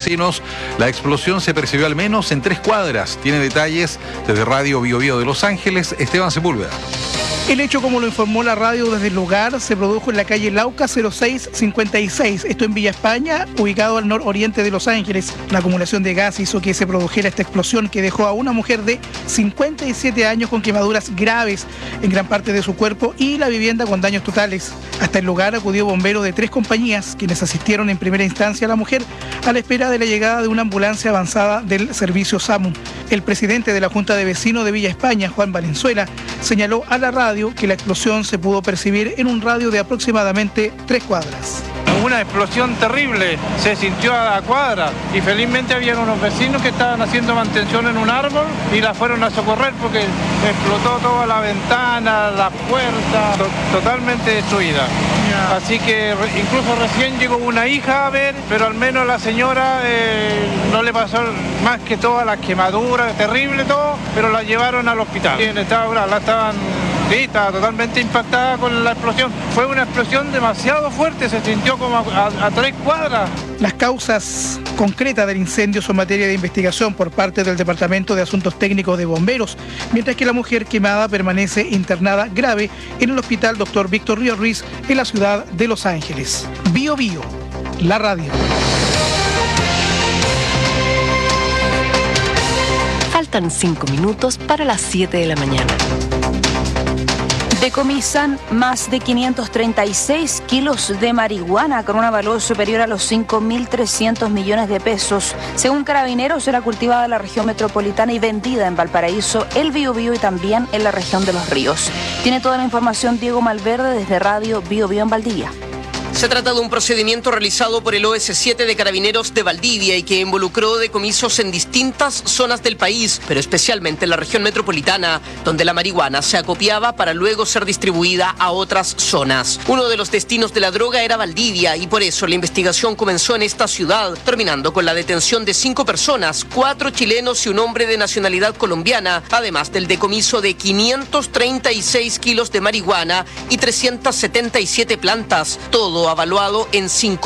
vecinos, la explosión se percibió al menos en 3 cuadras. Tiene detalles desde Radio Bio Bio de Los Ángeles, Esteban Sepúlveda. El hecho, como lo informó la radio desde el lugar, se produjo en la calle Lauca 0656, esto en Villa España, ubicado al nororiente de Los Ángeles. La acumulación de gas hizo que se produjera esta explosión que dejó a una mujer de 57 años con quemaduras graves en gran parte de su cuerpo y la vivienda con daños totales. Hasta el lugar acudió bomberos de 3 compañías, quienes asistieron en primera instancia a la mujer a la espera de la llegada de una ambulancia avanzada del servicio SAMU. El presidente de la Junta de Vecinos de Villa España, Juan Valenzuela, señaló a la radio que la explosión se pudo percibir en un radio de aproximadamente 3 cuadras. Una explosión terrible, se sintió a la cuadra y felizmente había unos vecinos que estaban haciendo mantención en un árbol y la fueron a socorrer porque explotó toda la ventana, la puerta, totalmente destruida. Así que incluso recién llegó una hija a ver, pero al menos la señora no le pasó más que todas las quemaduras, terrible todo, pero la llevaron al hospital. Sí, estaba totalmente impactada con la explosión. Fue una explosión demasiado fuerte, se sintió como a 3 cuadras. Las causas concretas del incendio son materia de investigación por parte del Departamento de Asuntos Técnicos de Bomberos, mientras que la mujer quemada permanece internada grave en el Hospital Dr. Víctor Ríos Ruiz en la ciudad de Los Ángeles. Bio Bio, la radio. Faltan 5 minutos para las 7 de la mañana. Decomisan más de 536 kilos de marihuana con un valor superior a los 5.300 millones de pesos. Según Carabineros, era cultivada en la región metropolitana y vendida en Valparaíso, el Biobío y también en la región de Los Ríos. Tiene toda la información Diego Malverde desde Radio Bio Bio en Valdivia. Se trata de un procedimiento realizado por el OS7 de Carabineros de Valdivia y que involucró decomisos en distintas zonas del país, pero especialmente en la región metropolitana, donde la marihuana se acopiaba para luego ser distribuida a otras zonas. Uno de los destinos de la droga era Valdivia y por eso la investigación comenzó en esta ciudad, terminando con la detención de 5 personas, 4 chilenos y un hombre de nacionalidad colombiana, además del decomiso de 536 kilos de marihuana y 377 plantas, todo avaluado en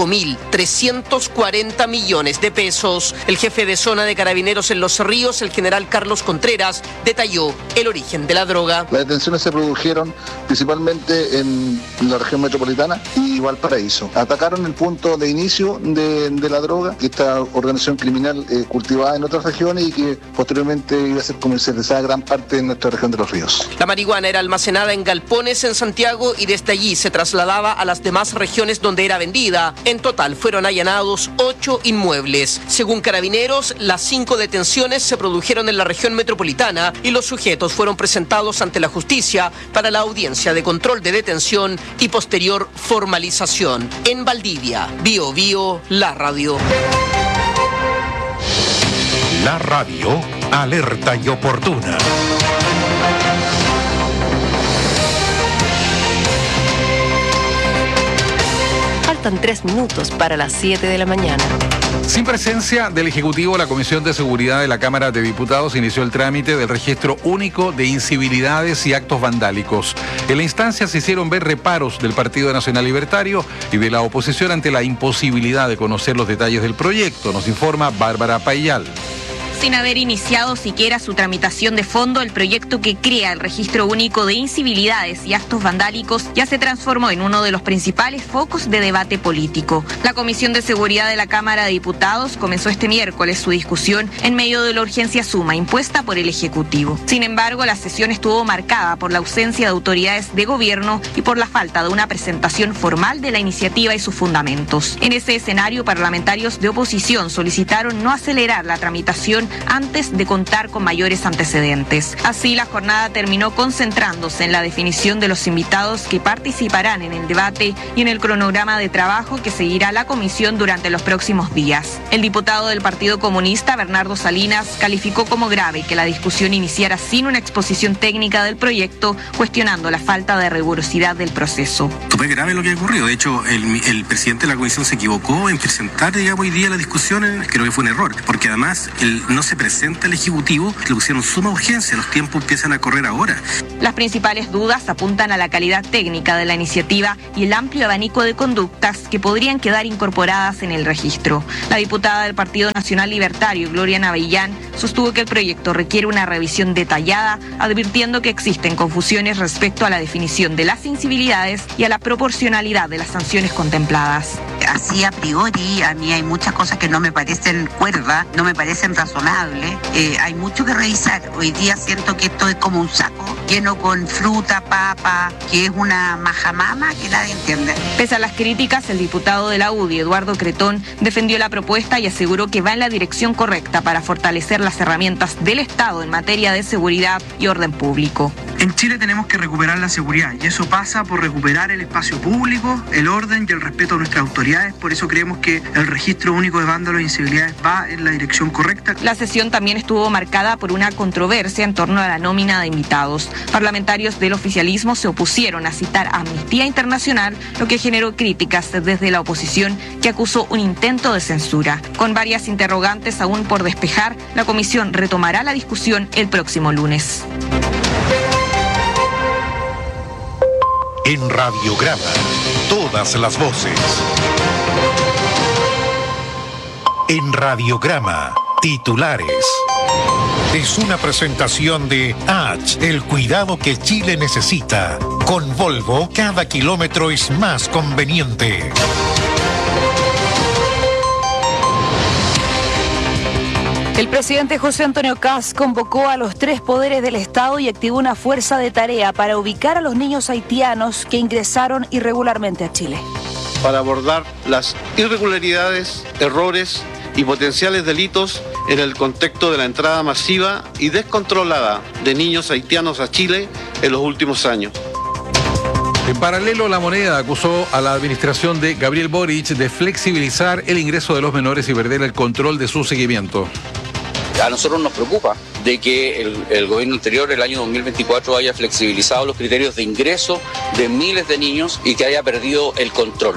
5.340 millones de pesos. El jefe de zona de Carabineros en Los Ríos, el general Carlos Contreras, detalló el origen de la droga. Las detenciones se produjeron principalmente en la región metropolitana y Valparaíso. Atacaron el punto de inicio de la droga, que esta organización criminal cultivada en otras regiones y que posteriormente iba a ser comercializada gran parte de nuestra región de Los Ríos. La marihuana era almacenada en galpones en Santiago y desde allí se trasladaba a las demás regiones donde era vendida. En total fueron allanados 8 inmuebles. Según Carabineros, las 5 detenciones se produjeron en la región metropolitana y los sujetos fueron presentados ante la justicia para la audiencia de control de detención y posterior formalización. En Valdivia, Bio Bio, la radio. La radio, alerta y oportuna. Faltan 3 minutos para las 7 de la mañana. Sin presencia del Ejecutivo, la Comisión de Seguridad de la Cámara de Diputados inició el trámite del registro único de incivilidades y actos vandálicos. En la instancia se hicieron ver reparos del Partido Nacional Libertario y de la oposición ante la imposibilidad de conocer los detalles del proyecto, nos informa Bárbara Payal. Sin haber iniciado siquiera su tramitación de fondo, el proyecto que crea el registro único de incivilidades y actos vandálicos ya se transformó en uno de los principales focos de debate político. La Comisión de Seguridad de la Cámara de Diputados comenzó este miércoles su discusión en medio de la urgencia suma impuesta por el Ejecutivo. Sin embargo, la sesión estuvo marcada por la ausencia de autoridades de gobierno y por la falta de una presentación formal de la iniciativa y sus fundamentos. En ese escenario, parlamentarios de oposición solicitaron no acelerar la tramitación antes de contar con mayores antecedentes. Así, la jornada terminó concentrándose en la definición de los invitados que participarán en el debate y en el cronograma de trabajo que seguirá la comisión durante los próximos días. El diputado del Partido Comunista, Bernardo Salinas, calificó como grave que la discusión iniciara sin una exposición técnica del proyecto, cuestionando la falta de rigurosidad del proceso. Súper grave lo que ha ocurrido. De hecho, el presidente de la comisión se equivocó en presentar, hoy día la discusión. Creo que fue un error, porque además no no se presenta el Ejecutivo, le pusieron suma urgencia, los tiempos empiezan a correr ahora. Las principales dudas apuntan a la calidad técnica de la iniciativa y el amplio abanico de conductas que podrían quedar incorporadas en el registro. La diputada del Partido Nacional Libertario, Gloria Navillán, sostuvo que el proyecto requiere una revisión detallada, advirtiendo que existen confusiones respecto a la definición de las incivilidades y a la proporcionalidad de las sanciones contempladas. Así a priori, a mí hay muchas cosas que no me parecen cuerdas, no me parecen razonables. Hay mucho que revisar. Hoy día siento que esto es como un saco lleno con fruta, papa, que es una majamama que nadie entiende. Pese a las críticas, el diputado de la UDI, Eduardo Cretón, defendió la propuesta y aseguró que va en la dirección correcta para fortalecer las herramientas del Estado en materia de seguridad y orden público. En Chile tenemos que recuperar la seguridad y eso pasa por recuperar el espacio público, el orden y el respeto a nuestras autoridades. Por eso creemos que el registro único de vándalos e incivilidades va en la dirección correcta. La sesión también estuvo marcada por una controversia en torno a la nómina de invitados. Parlamentarios del oficialismo se opusieron a citar a Amnistía Internacional, lo que generó críticas desde la oposición, que acusó un intento de censura. Con varias interrogantes aún por despejar, la comisión retomará la discusión el próximo lunes. En Radiograma, todas las voces. En Radiograma, titulares. Es una presentación de H, el cuidado que Chile necesita. Con Volvo, cada kilómetro es más conveniente. El presidente José Antonio Kast convocó a los 3 poderes del Estado y activó una fuerza de tarea para ubicar a los niños haitianos que ingresaron irregularmente a Chile. Para abordar las irregularidades, errores y potenciales delitos en el contexto de la entrada masiva y descontrolada de niños haitianos a Chile en los últimos años. En paralelo, La Moneda acusó a la administración de Gabriel Boric de flexibilizar el ingreso de los menores y perder el control de su seguimiento. A nosotros nos preocupa de que el gobierno anterior, el año 2024, haya flexibilizado los criterios de ingreso de miles de niños y que haya perdido el control.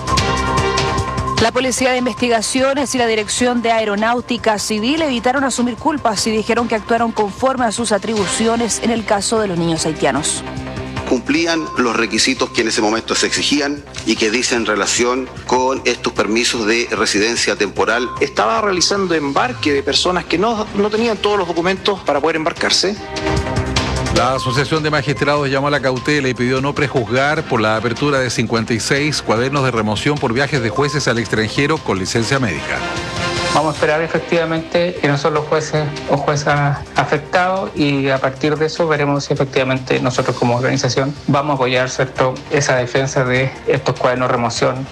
La Policía de Investigaciones y la Dirección de Aeronáutica Civil evitaron asumir culpas y dijeron que actuaron conforme a sus atribuciones en el caso de los niños haitianos. Cumplían los requisitos que en ese momento se exigían y que dicen relación con estos permisos de residencia temporal. Estaba realizando embarque de personas que no tenían todos los documentos para poder embarcarse. La Asociación de Magistrados llamó a la cautela y pidió no prejuzgar por la apertura de 56 cuadernos de remoción por viajes de jueces al extranjero con licencia médica. Vamos a esperar efectivamente que no son los jueces o juezas afectados y a partir de eso veremos si efectivamente nosotros como organización vamos a apoyar, ¿cierto?, esa defensa de estos cuadernos de remoción.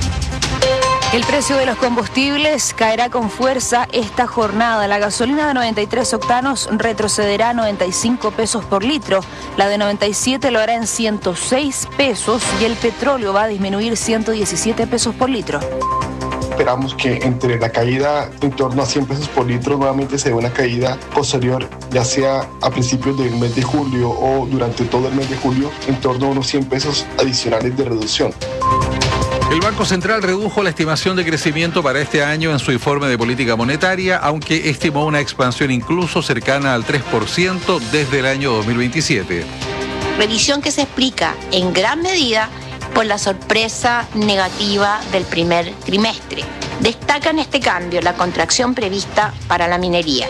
El precio de los combustibles caerá con fuerza esta jornada. La gasolina de 93 octanos retrocederá a 95 pesos por litro. La de 97 lo hará en 106 pesos y el petróleo va a disminuir 117 pesos por litro. Esperamos que entre la caída en torno a 100 pesos por litro nuevamente se dé una caída posterior, ya sea a principios del mes de julio o durante todo el mes de julio, en torno a unos 100 pesos adicionales de reducción. El Banco Central redujo la estimación de crecimiento para este año en su informe de política monetaria, aunque estimó una expansión incluso cercana al 3% desde el año 2027. Revisión que se explica en gran medida por la sorpresa negativa del primer trimestre. Destaca en este cambio la contracción prevista para la minería.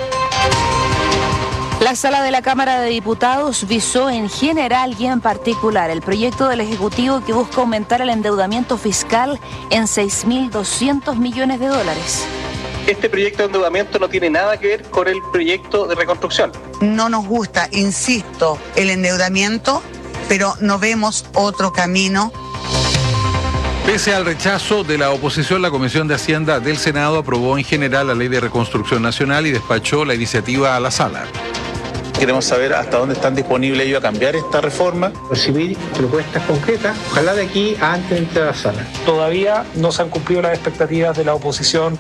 La sala de la Cámara de Diputados visó en general y en particular el proyecto del Ejecutivo que busca aumentar el endeudamiento fiscal en $6.200 millones. Este proyecto de endeudamiento no tiene nada que ver con el proyecto de reconstrucción. No nos gusta, insisto, el endeudamiento, pero no vemos otro camino. Pese al rechazo de la oposición, la Comisión de Hacienda del Senado aprobó en general la Ley de Reconstrucción Nacional y despachó la iniciativa a la sala. Queremos saber hasta dónde están disponibles ellos a cambiar esta reforma. Recibir propuestas concretas, ojalá de aquí a antes de entrar a la sala. Todavía no se han cumplido las expectativas de la oposición.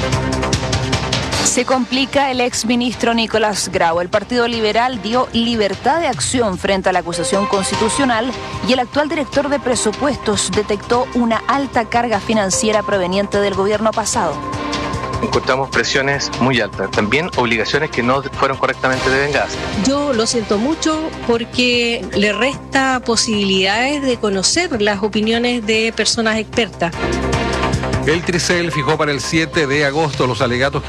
Se complica el exministro Nicolás Grau. El Partido Liberal dio libertad de acción frente a la acusación constitucional y el actual director de presupuestos detectó una alta carga financiera proveniente del gobierno pasado. Encontramos presiones muy altas, también obligaciones que no fueron correctamente devengadas. Yo lo siento mucho porque le resta posibilidades de conocer las opiniones de personas expertas. El Tricel fijó para el 7 de agosto los alegatos que